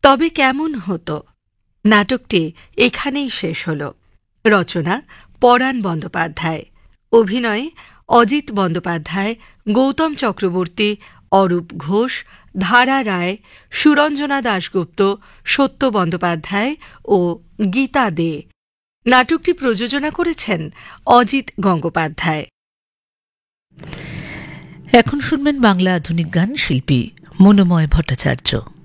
তবে কেমন হতো নাটকটি এখানেই শেষ হল। রচনা পরাণ বন্দ্যোপাধ্যায়, অভিনয়ে অজিত বন্দ্যোপাধ্যায়, গৌতম চক্রবর্তী, অরূপ ঘোষ, ধারা রায়, সুরঞ্জনা দাশগুপ্ত, সত্য বন্দ্যোপাধ্যায় ও গীতা দে। নাটকটি প্রযোজনা করেছেন অজিত গঙ্গোপাধ্যায়। এখন শুনবেন বাংলা আধুনিক গান শিল্পী মনোময় ভট্টাচার্য।